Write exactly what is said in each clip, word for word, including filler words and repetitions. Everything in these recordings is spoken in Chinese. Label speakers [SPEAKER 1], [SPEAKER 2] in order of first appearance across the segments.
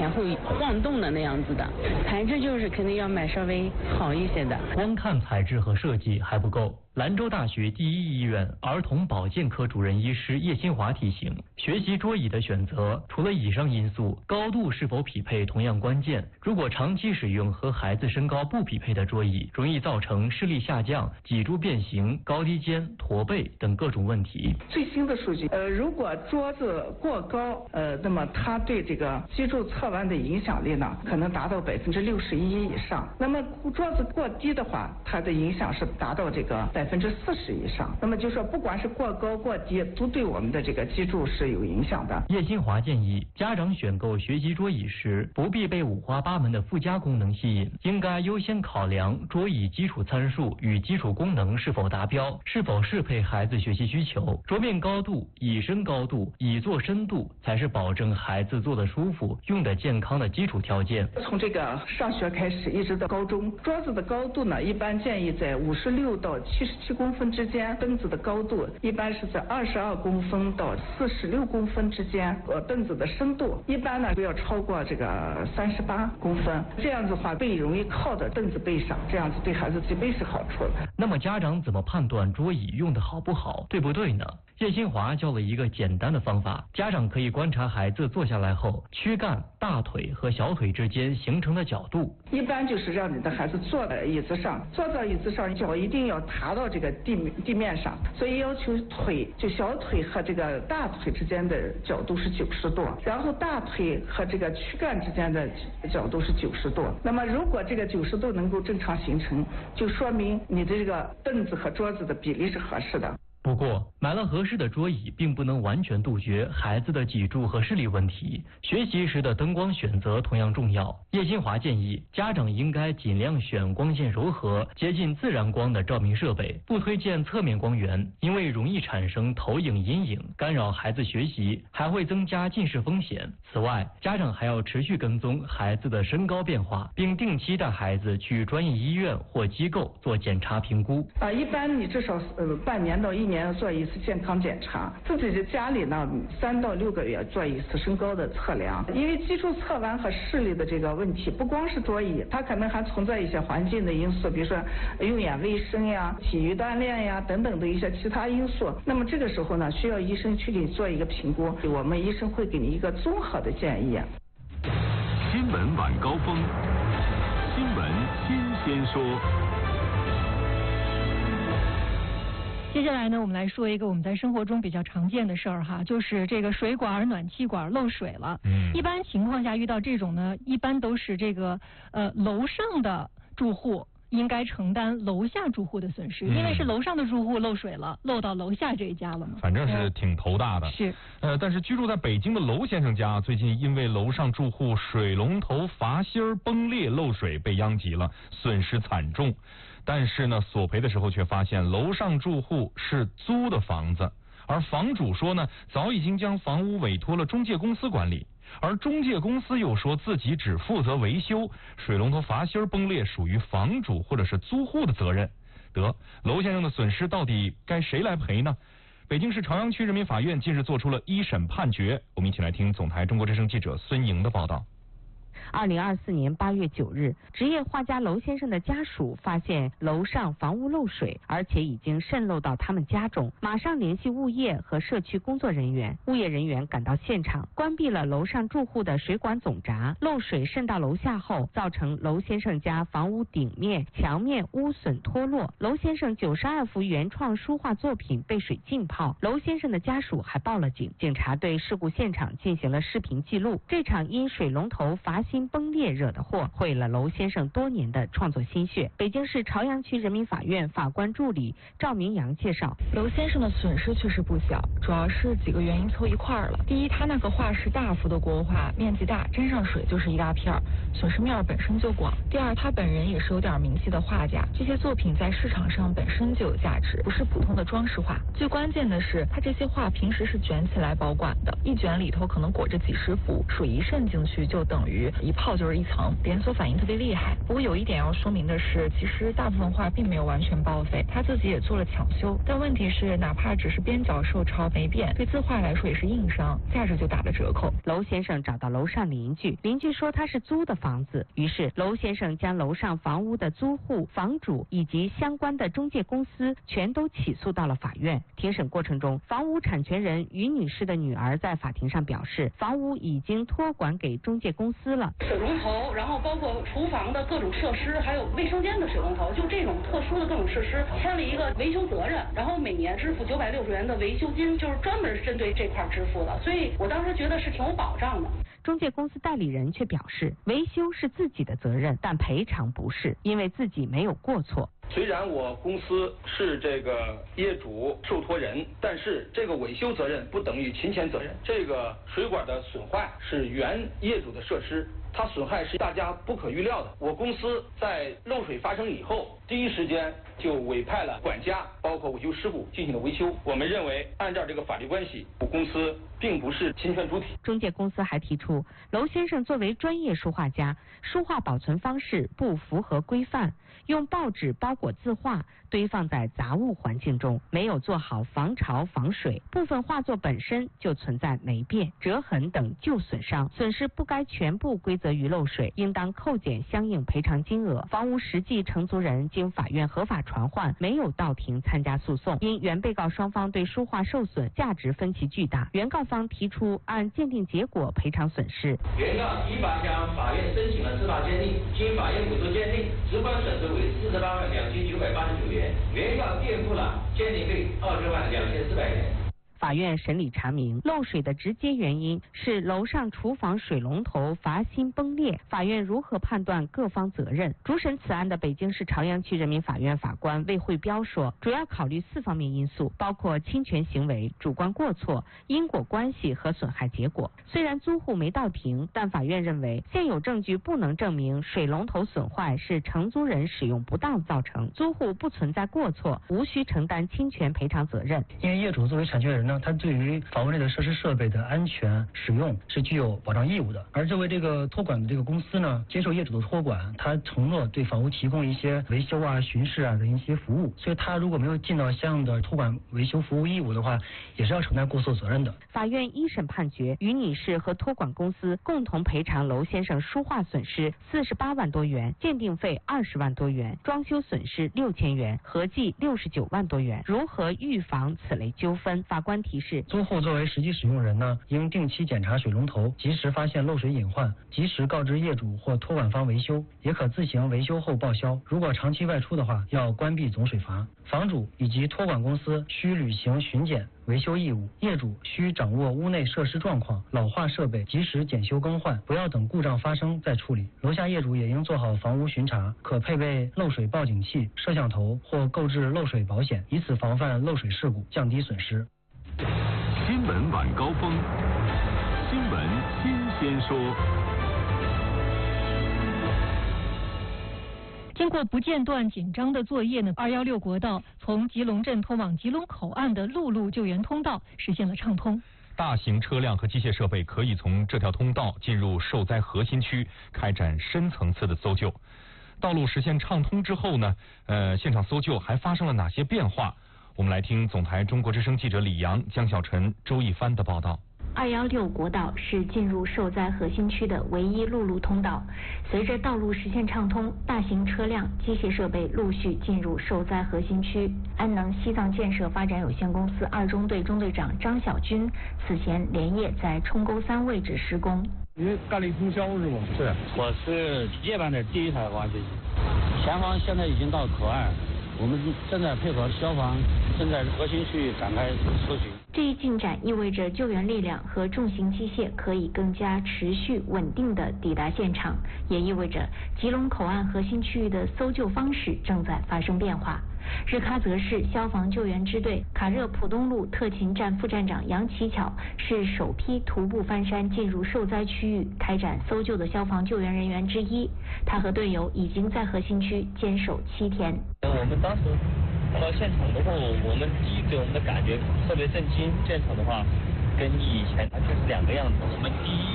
[SPEAKER 1] 前后晃动的那样子的，材质就是肯定要买稍微好一些的。
[SPEAKER 2] 光看材质和设计还不够。兰州大学第一医院儿童保健科主任医师叶新华提醒，学习桌椅的选择，除了以上因素，高度是否匹配同样关键。如果长期使用和孩子身高不匹配的桌椅，容易造成视力下降、脊柱变形、高低肩、驼背等各种问题。
[SPEAKER 3] 最新的数据，呃，如果桌子过高，呃，那么它对这个脊柱侧弯的影响力呢，可能达到百分之六十一以上。那么桌子过低的话，它的影响是达到这个百分之四十以上。那么就说，不管是过高过低，都对我们的这个脊柱是有影响的。
[SPEAKER 2] 叶新华建议，家长选购学习桌椅时，不必被五花八门的附加功能吸引，应该优先考量桌椅基础参数与基础功能是否达标，是否适配孩子学习需求。桌面高度、椅身高度、椅座深度才是保证孩子坐得舒服、用得健康的基础条件。
[SPEAKER 3] 从这个上学开始，一直到高中，桌子的高度呢，一般建议在五十六到七十七公分之间；凳子的高度一般是在二十二公分到四十六公分之间。呃，凳子的深度一般呢不要超过这个三十八公分，这样子的话背容易靠到凳子背上，这样子对孩子脊背是好处的。
[SPEAKER 2] 那么家长怎么判断桌椅用得好不好，对不对呢？叶新华教了一个简单的方法，家长可以观察孩子坐下来后，躯干、大腿和小腿之间形成的角度。
[SPEAKER 3] 一般就是让你的孩子坐在椅子上，坐到椅子上，脚一定要踏到这个地地面上，所以要求腿就小腿和这个大腿之间的角度是九十度，然后大腿和这个躯干之间的角度是九十度。那么如果这个九十度能够正常形成，就说明你的这个凳子和桌子的比例是合适的。
[SPEAKER 2] 不过，买了合适的桌椅，并不能完全杜绝孩子的脊柱和视力问题。学习时的灯光选择同样重要。叶新华建议，家长应该尽量选光线柔和、接近自然光的照明设备，不推荐侧面光源，因为容易产生投影阴影，干扰孩子学习，还会增加近视风险。此外，家长还要持续跟踪孩子的身高变化，并定期带孩子去专业医院或机构做检查评估。
[SPEAKER 3] 啊，一般你至少呃半年到一年。年做一次健康检查，自己的家里呢，三到六个月做一次身高的测量。因为脊柱侧弯和视力的这个问题，不光是桌椅，它可能还存在一些环境的因素，比如说用眼卫生呀、体育锻炼呀等等的一些其他因素。那么这个时候呢，需要医生去给你做一个评估，我们医生会给你一个综合的建议。
[SPEAKER 4] 新闻晚高峰，新闻新鲜说。
[SPEAKER 5] 接下来呢，我们来说一个我们在生活中比较常见的事儿哈，就是这个水管、暖气管漏水了。嗯，一般情况下遇到这种呢，一般都是这个呃楼上的住户应该承担楼下住户的损失，嗯、因为是楼上的住户漏水了，漏到楼下这一家了嘛。
[SPEAKER 6] 反正是挺头大的。
[SPEAKER 5] 是。
[SPEAKER 6] 呃，但是居住在北京的楼先生家，最近因为楼上住户水龙头阀芯崩裂漏水被殃及了，损失惨重。但是呢，索赔的时候却发现楼上住户是租的房子，而房主说呢，早已经将房屋委托了中介公司管理，而中介公司又说自己只负责维修，水龙头阀芯崩裂属于房主或者是租户的责任。得，楼先生的损失到底该谁来赔呢？北京市朝阳区人民法院近日作出了一审判决，我们一起来听总台中国之声记者孙莹的报道。
[SPEAKER 7] 二零二四年八月九日，职业画家楼先生的家属发现楼上房屋漏水，而且已经渗漏到他们家中，马上联系物业和社区工作人员。物业人员赶到现场，关闭了楼上住户的水管总闸。漏水渗到楼下后，造成楼先生家房屋顶面、墙面污损脱落。楼先生九十二幅原创书画作品被水浸泡。楼先生的家属还报了警，警察对事故现场进行了视频记录。这场因水龙头阀芯崩裂惹的祸，毁了楼先生多年的创作心血。北京市朝阳区人民法院法官助理赵明阳介绍，
[SPEAKER 8] 楼先生的损失确实不小，主要是几个原因凑一块儿了。第一，他那个画是大幅的国画，面积大，沾上水就是一大片，损失面本身就广。第二，他本人也是有点名气的画家，这些作品在市场上本身就有价值，不是普通的装饰画。最关键的是，他这些画平时是卷起来保管的，一卷里头可能裹着几十幅，水一渗进去就等于一泡就是一层，连锁反应特别厉害。不过有一点要说明的是，其实大部分画并没有完全报废，他自己也做了抢修。但问题是，哪怕只是边角受潮没变，对字画来说也是硬伤，价值就打了折扣。
[SPEAKER 7] 楼先生找到楼上邻居，邻居说他是租的房子，于是楼先生将楼上房屋的租户、房主以及相关的中介公司全都起诉到了法院。庭审过程中，房屋产权人于女士的女儿在法庭上表示，房屋已经托管给中介公司了。
[SPEAKER 9] 水龙头，然后包括厨房的各种设施，还有卫生间的水龙头，就这种特殊的各种设施，签了一个维修责任，然后每年支付九百六十元的维修金，就是专门针对这块支付的。所以我当时觉得是挺有保障的。
[SPEAKER 7] 中介公司代理人却表示，维修是自己的责任，但赔偿不是，因为自己没有过错。
[SPEAKER 10] 虽然我公司是这个业主受托人，但是这个维修责任不等于侵权责任。这个水管的损坏是原业主的设施，它损害是大家不可预料的。我公司在漏水发生以后，第一时间就委派了管家，包括维修师傅进行了维修。我们认为，按照这个法律关系，我公司并不是侵权主体。
[SPEAKER 7] 中介公司还提出，楼先生作为专业书画家，书画保存方式不符合规范，用报纸包裹字画，堆放在杂物环境中，没有做好防潮防水，部分画作本身就存在霉变、折痕等旧损伤，损失不该全部归责于漏水，应当扣减相应赔偿金额。房屋实际承租人经法院合法传唤，没有到庭参加诉讼。因原被告双方对书画受损价值分歧巨大，原告方提出按鉴定结果赔偿损失。
[SPEAKER 11] 原告依法向法院申请了司法鉴定，经法院辅助鉴定，直观损失为四十八万两千九百八十九元，原告垫付了鉴定费二十万两千四百元。
[SPEAKER 7] 法院审理查明，漏水的直接原因是楼上厨房水龙头阀芯崩裂。法院如何判断各方责任？主审此案的北京市朝阳区人民法院法官魏慧彪说，主要考虑四方面因素，包括侵权行为、主观过错、因果关系和损害结果。虽然租户没到庭，但法院认为现有证据不能证明水龙头损坏是承租人使用不当造成，租户不存在过错，无需承担侵权赔偿责任。
[SPEAKER 12] 因为业主作为产权人呢，他对于房屋内的设施设备的安全使用是具有保障义务的。而作为这个托管的这个公司呢，接受业主的托管，他承诺对房屋提供一些维修啊、巡视啊的一些服务，所以他如果没有尽到相应的托管维修服务义务的话，也是要承担过错责任的。
[SPEAKER 7] 法院一审判决，于女士和托管公司共同赔偿楼先生书画损失四十八万多元，鉴定费二十万多元，装修损失六千元，合计六十九万多元。如何预防此类纠纷？法官提示，
[SPEAKER 12] 租户作为实际使用人呢，应定期检查水龙头，及时发现漏水隐患，及时告知业主或托管方维修，也可自行维修后报销。如果长期外出的话，要关闭总水阀。房主以及托管公司需履行巡检维修义务，业主需掌握屋内设施状况，老化设备及时检修更换，不要等故障发生再处理。楼下业主也应做好房屋巡查，可配备漏水报警器、摄像头或购置漏水保险，以此防范漏水事故，降低损失。
[SPEAKER 4] 新闻晚高峰，新闻新鲜说。
[SPEAKER 5] 经过不间断紧张的作业呢，二幺六国道从吉隆镇通往吉隆口岸的陆路救援通道实现了畅通。
[SPEAKER 6] 大型车辆和机械设备可以从这条通道进入受灾核心区，开展深层次的搜救。道路实现畅通之后呢，呃，现场搜救还发生了哪些变化？我们来听总台中国之声记者李阳、江小晨、周一帆的报道。
[SPEAKER 13] 二幺六国道是进入受灾核心区的唯一陆路通道。随着道路实现畅通，大型车辆、机械设备陆续进入受灾核心区。安能西藏建设发展有限公司二中队中队长张小军此前连夜在冲沟三位置施工。
[SPEAKER 14] 你干力通宵是吗？
[SPEAKER 15] 是，我是夜班的第一台挖掘机。前方现在已经到口岸，我们正在配合消防，正在核心区域展开搜寻。
[SPEAKER 13] 这一进展意味着救援力量和重型机械可以更加持续稳定地抵达现场，也意味着吉隆口岸核心区域的搜救方式正在发生变化。日喀则市消防救援支队卡热普东路特勤站副站长杨奇巧是首批徒步翻山进入受灾区域开展搜救的消防救援人员之一。他和队友已经在核心区坚守七天。
[SPEAKER 16] 我们当时到现场的话，我们第一给我们的感觉特别震惊。现场的话，跟以前完全是两个样子。我们第一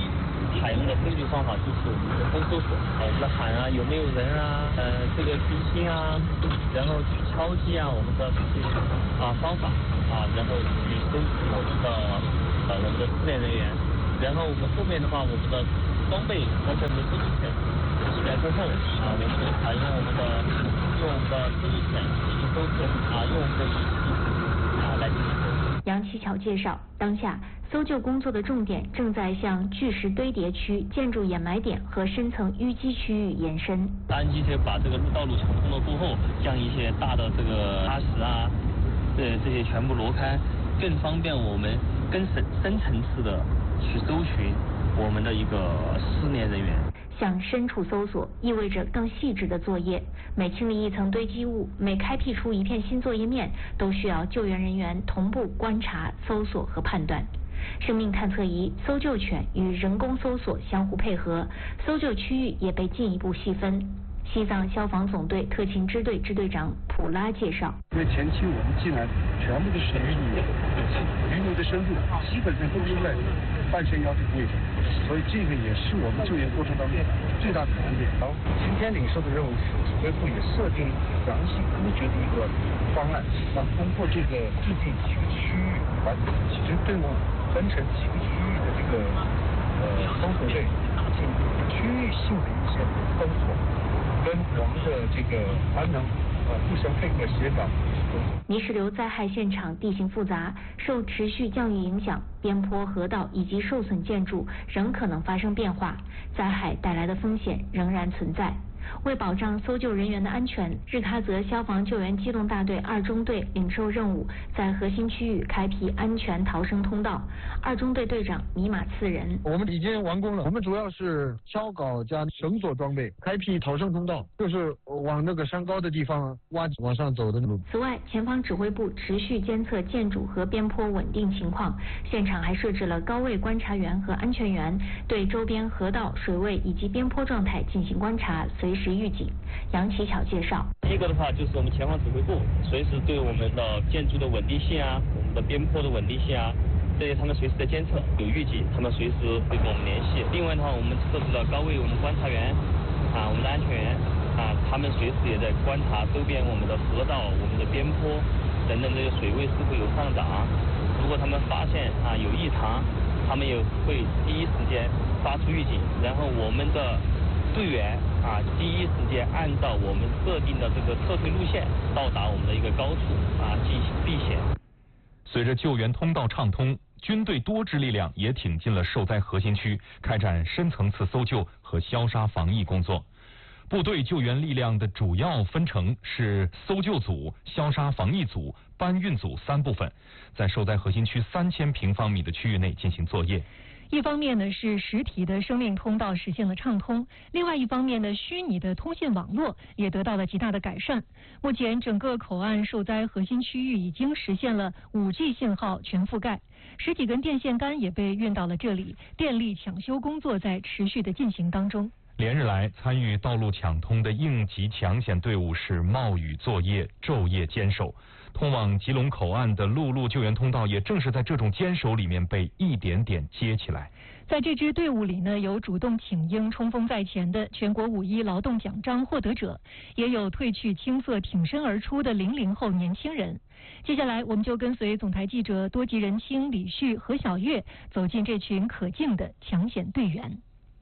[SPEAKER 16] 采用的搜救方法就是我们的风搜索，呃，我们的喊啊有没有人啊，呃，这个提醒啊，然后去敲击啊，我们的这些啊方法啊，然后去搜集我们的呃我们的失联人员，然后我们后面的话，我们的装备和整个搜救犬起来之后啊，我们采用我们的用我们的搜救犬进行搜索啊，用我们的仪器啊来进行。
[SPEAKER 13] 杨启巧介绍，当下搜救工作的重点正在向巨石堆叠区、建筑掩埋点和深层淤积区域延伸。
[SPEAKER 16] 安机车把这个道路抢通了过后，将一些大的这个砂石啊，这这些全部挪开，更方便我们更深深层次的去搜寻我们的一个失联人员。
[SPEAKER 13] 向深处搜索意味着更细致的作业，每清理一层堆积物，每开辟出一片新作业面，都需要救援人员同步观察、搜索和判断。生命探测仪、搜救犬与人工搜索相互配合，搜救区域也被进一步细分。西藏消防总队特勤支队支队长普拉介绍，
[SPEAKER 14] 因为前期我们进来全部都是淤泥，淤泥的深度基本上都是在半悬崖这个位置，所以这个也是我们救援过程当中最大的难点。然后今天领受的任务是指挥部也设定详细科学的一个方案，那通过这个制定几个区域，把几支队伍分成几个区域的这个呃搜索队，进行区域性的一些搜索。跟我们的这个安能呃互相配合协调。
[SPEAKER 13] 泥石流灾害现场地形复杂，受持续降雨影响，边坡、河道以及受损建筑仍可能发生变化，灾害带来的风险仍然存在。为保障搜救人员的安全，日喀则消防救援机动大队二中队领受任务，在核心区域开辟安全逃生通道。二中队队长米马次仁：
[SPEAKER 14] 我们已经完工了，我们主要是锹镐加绳索装备，开辟逃生通道，就是往那个山高的地方挖往上走的路。
[SPEAKER 13] 此外，前方指挥部持续监测建筑和边坡稳定情况，现场还设置了高位观察员和安全员，对周边河道、水位以及边坡状态进行观察，随时预警。杨启巧介绍，
[SPEAKER 16] 第一个的话就是我们前方指挥部随时对我们的建筑的稳定性啊，我们的边坡的稳定性啊，这些他们随时在监测，有预警，他们随时会跟我们联系。另外的话，我们设置了高位我们观察员啊，我们的安全员啊，他们随时也在观察周边我们的河道、我们的边坡等等这些水位是否有上涨。如果他们发现啊有异常，他们也会第一时间发出预警，然后我们的队员啊，第一时间按照我们设定的这个撤退路线到达我们的一个高处啊，进行避险。
[SPEAKER 6] 随着救援通道畅通，军队多支力量也挺进了受灾核心区，开展深层次搜救和消杀防疫工作。部队救援力量的主要分成是搜救组、消杀防疫组、搬运组三部分，在受灾核心区三千平方米的区域内进行作业。
[SPEAKER 5] 一方面呢是实体的生命通道实现了畅通，另外一方面呢虚拟的通信网络也得到了极大的改善。目前整个口岸受灾核心区域已经实现了 五 G 信号全覆盖，十几根电线杆也被运到了这里，电力抢修工作在持续的进行当中。
[SPEAKER 6] 连日来，参与道路抢通的应急抢险队伍是冒雨作业，昼夜坚守。通往吉隆口岸的陆路救援通道也正是在这种坚守里面被一点点接起来。
[SPEAKER 5] 在这支队伍里呢，有主动请缨冲锋在前的全国五一劳动奖章获得者，也有褪去青涩挺身而出的零零后年轻人。接下来我们就跟随总台记者多吉仁青、李旭、何小月走进这群可敬的抢险队员。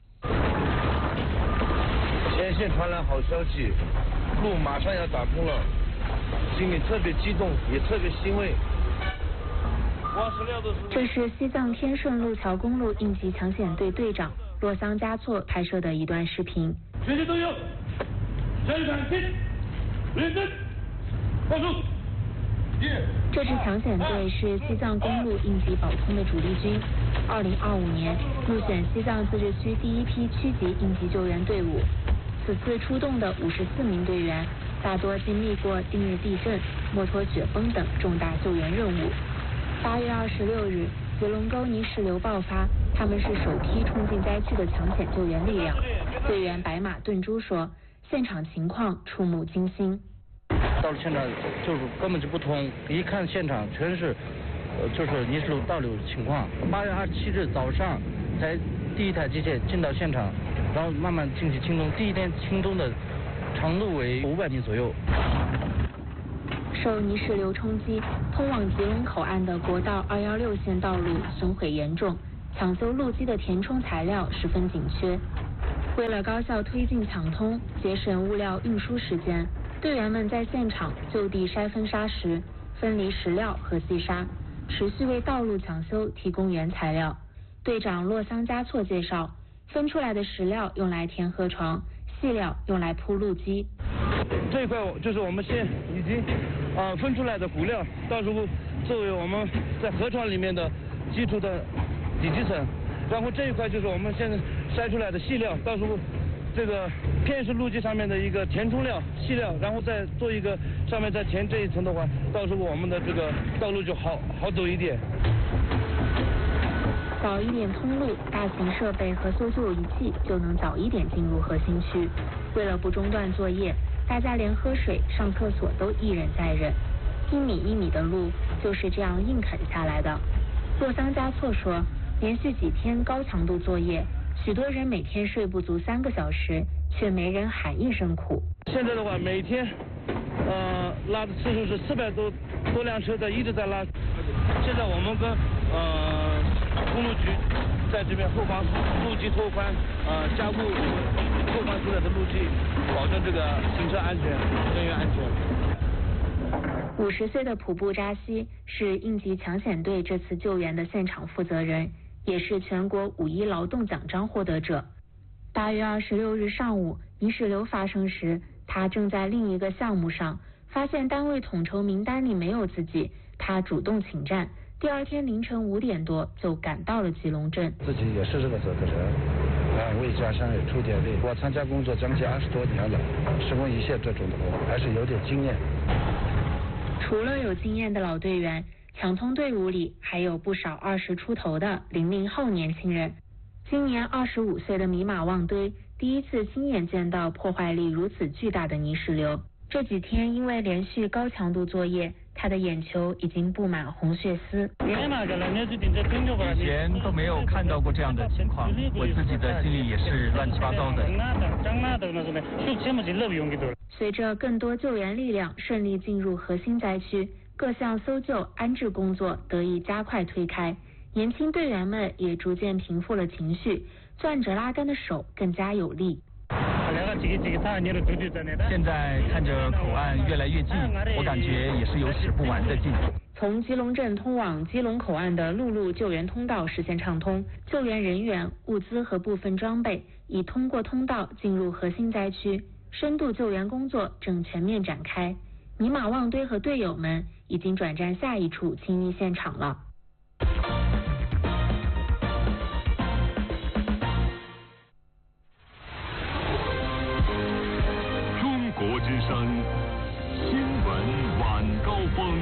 [SPEAKER 17] 前线传来好消息，路马上要打通了，心里特别激动，也特别欣慰。
[SPEAKER 13] 这是西藏天顺路桥公路应急抢险队队长洛桑嘉措拍摄的一段视频。
[SPEAKER 18] 全体都有，全场进，认真，放松。
[SPEAKER 13] 这支抢险队是西藏公路应急保通的主力军。二零二五年入选西藏自治区第一批区级应急救援队伍。此次出动的五十四名队员，大多经历过近日地震、墨脱雪崩等重大救援任务。八月二十六日，吉隆沟泥石流爆发，他们是首批冲进灾区的抢险救援力量。队员白马顿珠说，现场情况触目惊心。
[SPEAKER 15] 到了现场就是根本就不通，一看现场全是，呃，就是泥石流倒流的情况。八月二十七日早上才
[SPEAKER 19] 第一台机械进到现场，然后慢慢进行清空。第一天清空的长度为五百米左右。
[SPEAKER 13] 受泥石流冲击，通往吉隆口岸的国道二一六线道路损毁严重，抢修路基的填充材料十分紧缺。为了高效推进抢通，节省物料运输时间，队员们在现场就地筛分砂石，分离石料和细沙，持续为道路抢修提供原材料。队长洛桑加措介绍，分出来的石料用来填河床，细料用来铺路基。
[SPEAKER 17] 这一块就是我们现已经啊、呃、分出来的骨料，到时候作为我们在河床里面的基础的底基层。然后这一块就是我们现在筛出来的细料，到时候这个片式路基上面的一个填充料、细料，然后再做一个上面再填这一层的话，到时候我们的这个道路就好好走一点。
[SPEAKER 13] 早一点通路，大型设备和搜救仪器就能早一点进入核心区。为了不中断作业，大家连喝水、上厕所都一忍再忍。一米一米的路就是这样硬啃下来的。洛桑加措说，连续几天高强度作业，许多人每天睡不足三个小时，却没人喊一声苦。
[SPEAKER 17] 现在的话，每天呃拉的次数是四百多多辆车在一直在拉。现在我们跟呃公路局在这边后方路基拓宽，呃加固拓宽出来的路基，保证这个行车安全、人员安全。
[SPEAKER 13] 五十岁的普布扎西是应急抢险队这次救援的现场负责人，也是全国五一劳动奖章获得者。八月二十六日上午，泥石流发生时，他正在另一个项目上，发现单位统筹名单里没有自己，他主动请战。第二天凌晨五点多就赶到了吉隆镇。
[SPEAKER 14] 自己也是这个责任，啊，为家乡也出点力。我参加工作将近二十多年了，施工一线这种的，还是有点经验。
[SPEAKER 13] 除了有经验的老队员，抢通队伍里还有不少二十出头的零零后年轻人。今年二十五岁的米马旺堆第一次亲眼见到破坏力如此巨大的泥石流。这几天因为连续高强度作业，他的眼球已经布满红血丝。
[SPEAKER 20] 以前都没有看到过这样的情况，我自己的心里也是乱七八糟的。
[SPEAKER 13] 随着更多救援力量顺利进入核心灾区，各项搜救安置工作得以加快推开，年轻队员们也逐渐平复了情绪，攥着拉杆的手更加有力。
[SPEAKER 20] 现在看着口岸越来越近，我感觉也是有使不完的劲。
[SPEAKER 13] 从吉隆镇通往基隆口岸的陆路救援通道实现畅通，救援人员、物资和部分装备已通过通道进入核心灾区，深度救援工作正全面展开。尼玛旺堆和队友们已经转战下一处清淤现场了。
[SPEAKER 4] 中国之声新闻晚高峰。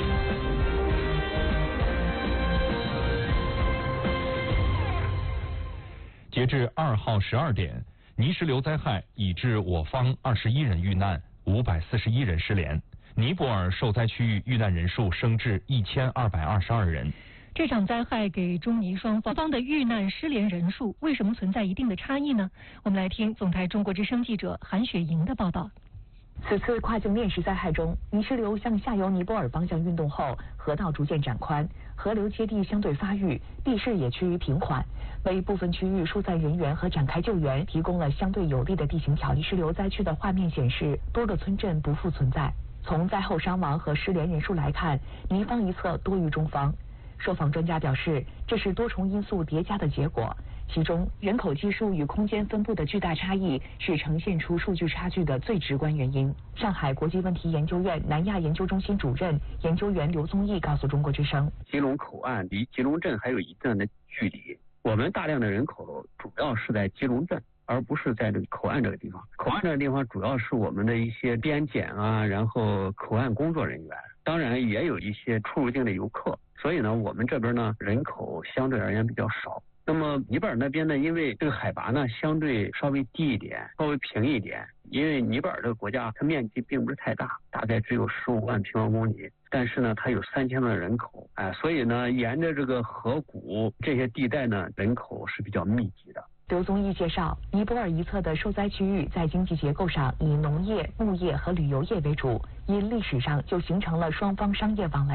[SPEAKER 6] 截至二号十二点，泥石流灾害已致我方二十一人遇难，五百四十一人失联。尼泊尔受灾区域遇难人数升至一千二百二十二人。
[SPEAKER 5] 这场灾害给中尼双方的遇难失联人数为什么存在一定的差异呢？我们来听总台中国之声记者韩雪莹的报道。
[SPEAKER 21] 此次跨境链石灾害中，泥石流向下游尼泊尔方向运动后，河道逐渐展宽，河流接地相对发育，地势也趋于平缓，为部分区域疏散人员和展开救援提供了相对有利的地形条件。泥石流灾区的画面显示，多个村镇不复存在。从灾后伤亡和失联人数来看，尼方一侧多于中方。受访专家表示，这是多重因素叠加的结果，其中人口基数与空间分布的巨大差异是呈现出数据差距的最直观原因。上海国际问题研究院南亚研究中心主任研究员刘宗义告诉中国之声，
[SPEAKER 22] 吉隆口岸离吉隆镇还有一段的距离，我们大量的人口主要是在吉隆镇，而不是在这个口岸这个地方。口岸这个地方主要是我们的一些边检啊，然后口岸工作人员，当然也有一些出入境的游客。所以呢，我们这边呢人口相对而言比较少。那么尼泊尔那边呢，因为这个海拔呢相对稍微低一点，稍微平一点， 因为尼泊尔这个国家它面积并不是太大，大概只有十五万平方公里，但是呢它有三千万人口，哎，所以呢沿着这个河谷这些地带呢人口是比较密集的。
[SPEAKER 21] 刘宗义介绍，尼泊尔一侧的受灾区域在经济结构上以农业、牧业和旅游业为主，因历史上就形成了双方商业往来